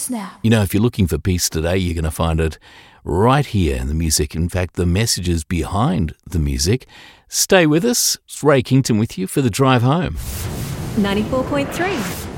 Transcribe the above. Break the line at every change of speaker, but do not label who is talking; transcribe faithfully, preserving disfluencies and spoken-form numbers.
snap.
You know, if you're looking for peace today, you're going to find it right here in the music. In fact, the messages behind the music. Stay with us. It's Ray Kington with you for the drive home.
ninety-four point three